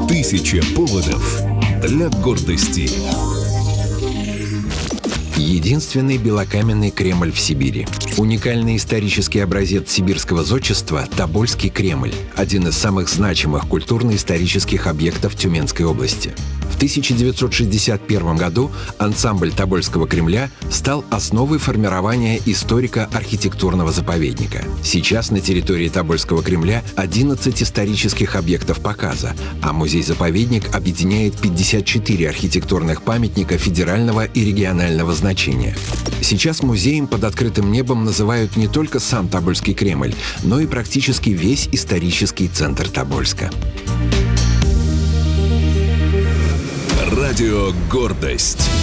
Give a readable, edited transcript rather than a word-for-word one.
Тысяча поводов для гордости. Единственный белокаменный Кремль в Сибири. Уникальный исторический образец сибирского зодчества – Тобольский Кремль, один из самых значимых культурно-исторических объектов Тюменской области. В 1961 году ансамбль Тобольского Кремля стал основой формирования историко-архитектурного заповедника. Сейчас на территории Тобольского Кремля 11 исторических объектов показа, а музей-заповедник объединяет 54 архитектурных памятника федерального и регионального значения. Сейчас музеем под открытым небом называют не только сам Тобольский Кремль, но и практически весь исторический центр Тобольска. Радио «Гордость».